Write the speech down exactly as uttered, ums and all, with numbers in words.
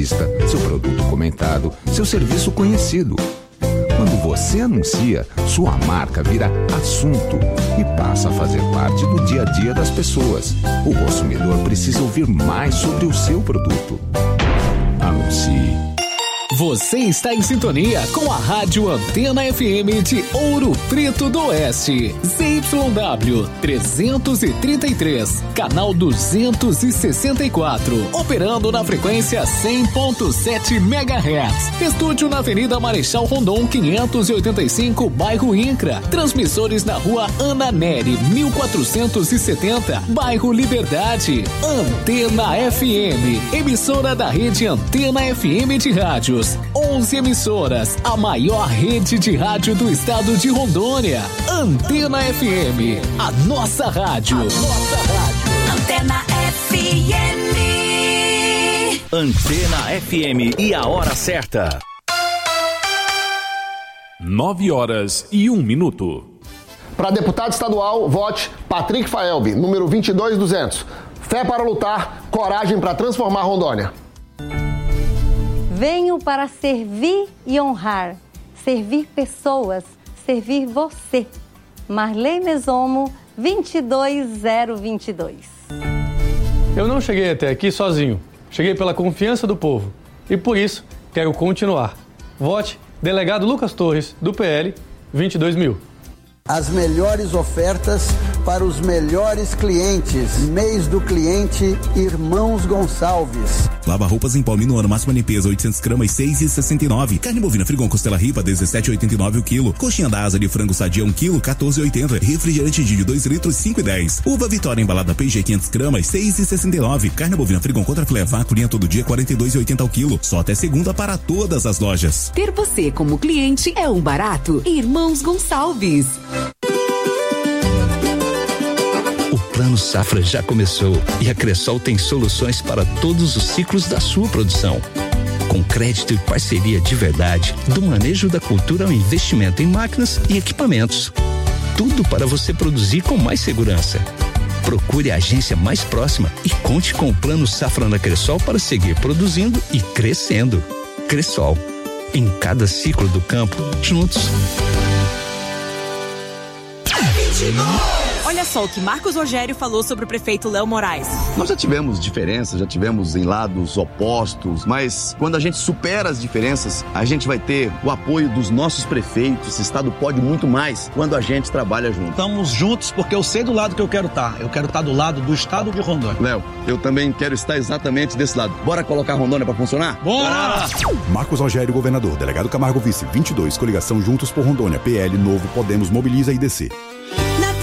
vista, seu produto comentado, seu serviço conhecido. Quando você anuncia, sua marca vira assunto e passa a fazer parte do dia a dia das pessoas. O consumidor precisa ouvir mais sobre o seu produto. Anuncie. Você está em sintonia com a Rádio Antena F M de Ouro Preto do Oeste. Z Y W trezentos e trinta e três, canal duzentos e sessenta e quatro. Operando na frequência cem ponto sete megahertz. Estúdio na Avenida Marechal Rondon quinhentos e oitenta e cinco, bairro Incra. Transmissores na Rua Ana Nery mil quatrocentos e setenta, bairro Liberdade. Antena F M, emissora da rede Antena F M de rádios. onze emissoras, a maior rede de rádio do estado de Rondônia. Antena F M, a nossa rádio. A nossa rádio. Antena F M. Antena F M e a hora certa. Nove horas e um minuto. Para deputado estadual, vote Patrick Faelbi, número vinte e dois duzentos. Fé para lutar, coragem para transformar Rondônia. Venho para servir e honrar, servir pessoas, servir você. Marley Mesomo, vinte e dois zero vinte e dois. Eu não cheguei até aqui sozinho. Cheguei pela confiança do povo. E por isso, quero continuar. Vote delegado Lucas Torres, do P L, vinte e dois mil. As melhores ofertas para os melhores clientes. Mês do cliente Irmãos Gonçalves. Lava roupas em pó Minuano, máxima limpeza, oitocentos gramas, seis reais e sessenta e nove centavos. Carne bovina Frigon Costela Ripa, dezessete reais e oitenta e nove centavos o quilo. Coxinha da asa de frango sadia, um quilo, quatorze reais e oitenta centavos. Refrigerante de dois litros, cinco reais e dez centavos. Uva Vitória embalada P G quinhentos gramas, seis reais e sessenta e nove centavos. Carne bovina Frigon contra filé vácuo, linha todo dia, quarenta e dois reais e oitenta centavos o quilo. Só até segunda para todas as lojas. Ter você como cliente é um barato. Irmãos Gonçalves. O Plano Safra já começou e a Cressol tem soluções para todos os ciclos da sua produção. Com crédito e parceria de verdade, do manejo da cultura ao investimento em máquinas e equipamentos. Tudo para você produzir com mais segurança. Procure a agência mais próxima e conte com o Plano Safra na Cressol para seguir produzindo e crescendo. Cressol, em cada ciclo do campo, juntos. Olha só o que Marcos Rogério falou sobre o prefeito Léo Moraes. Nós já tivemos diferenças, já tivemos em lados opostos, mas quando a gente supera as diferenças, a gente vai ter o apoio dos nossos prefeitos. Esse estado pode muito mais quando a gente trabalha junto. Estamos juntos porque eu sei do lado que eu quero estar. Eu quero estar do lado do estado de Rondônia. Léo, eu também quero estar exatamente desse lado. Bora colocar Rondônia pra funcionar? Bora! Marcos Rogério, governador. Delegado Camargo Vice, vinte e dois, coligação Juntos por Rondônia. P L, Novo, Podemos, Mobiliza e D C.